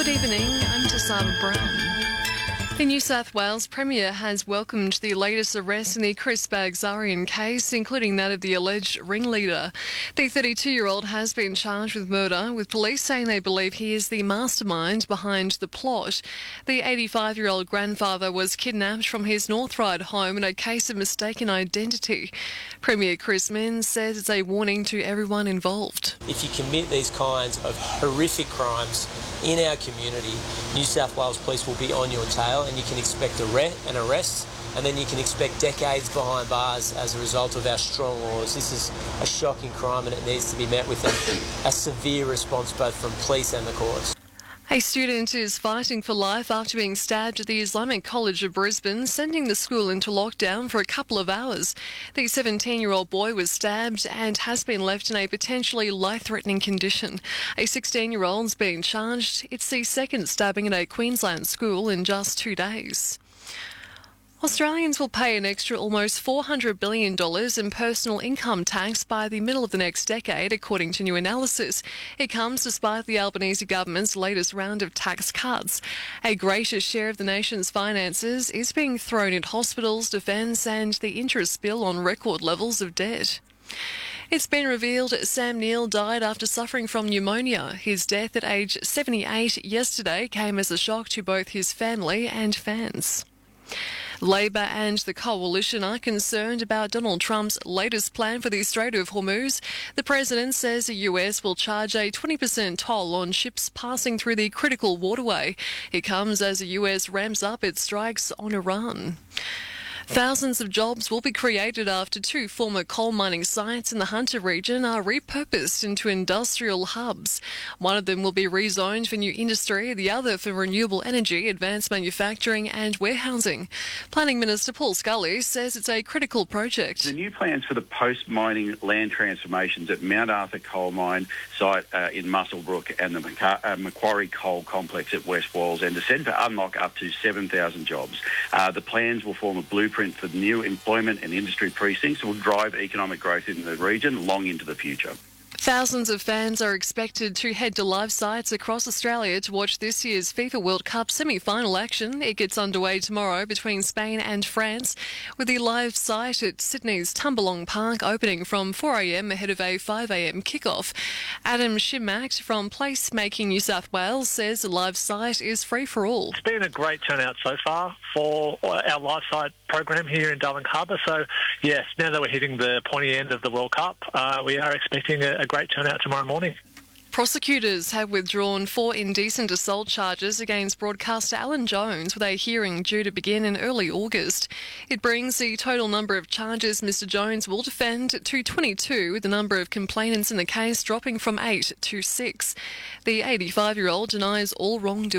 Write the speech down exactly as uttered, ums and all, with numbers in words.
Good evening, I'm Tasara Brown. The New South Wales Premier has welcomed the latest arrest in the Chris Bagzarian case, including that of the alleged ringleader. The thirty-two-year-old has been charged with murder, with police saying they believe he is the mastermind behind the plot. The eighty-five-year-old grandfather was kidnapped from his North Ryde home in a case of mistaken identity. Premier Chris Minns says it's a warning to everyone involved. If you commit these kinds of horrific crimes in our community, New South Wales Police will be on your tail, and you can expect an arrest, and then you can expect decades behind bars as a result of our strong laws. This is a shocking crime, and it needs to be met with a, a severe response both from police and the courts. A student is fighting for life after being stabbed at the Islamic College of Brisbane, sending the school into lockdown for a couple of hours. The seventeen-year-old boy was stabbed and has been left in a potentially life-threatening condition. A sixteen-year-old's being charged. It's the second stabbing at a Queensland school in just two days. Australians will pay an extra almost four hundred billion dollars in personal income tax by the middle of the next decade, according to new analysis. It comes despite the Albanese government's latest round of tax cuts. A greater share of the nation's finances is being thrown at hospitals, defence and the interest bill on record levels of debt. It's been revealed Sam Neill died after suffering from pneumonia. His death at age seventy-eight yesterday came as a shock to both his family and fans. Labor and the Coalition are concerned about Donald Trump's latest plan for the Strait of Hormuz. The president says the U S will charge a twenty percent toll on ships passing through the critical waterway. It comes as the U S ramps up its strikes on Iran. Thousands of jobs will be created after two former coal mining sites in the Hunter region are repurposed into industrial hubs. One of them will be rezoned for new industry, the other for renewable energy, advanced manufacturing and warehousing. Planning Minister Paul Scully says it's a critical project. The new plans for the post-mining land transformations at Mount Arthur Coal Mine site uh, in Muswellbrook and the Maca- uh, Macquarie Coal Complex at West Walls, and to set to unlock up to seven thousand jobs. Uh, the plans will form a blueprint for new employment and industry precincts will drive economic growth in the region long into the future. Thousands of fans are expected to head to live sites across Australia to watch this year's FIFA World Cup semi-final action. It gets underway tomorrow between Spain and France, with the live site at Sydney's Tumbalong Park opening from four a m ahead of a five a m kickoff. Adam Shimack from Placemaking New South Wales says the live site is free for all. It's been a great turnout so far for our live site program here in Darling Harbour. So, yes, now that we're hitting the pointy end of the World Cup, uh, we are expecting a, a great turnout tomorrow morning. Prosecutors have withdrawn four indecent assault charges against broadcaster Alan Jones, with a hearing due to begin in early August. It brings the total number of charges Mr Jones will defend to twenty-two, with the number of complainants in the case dropping from eight to six. The eighty-five-year-old denies all wrongdoing.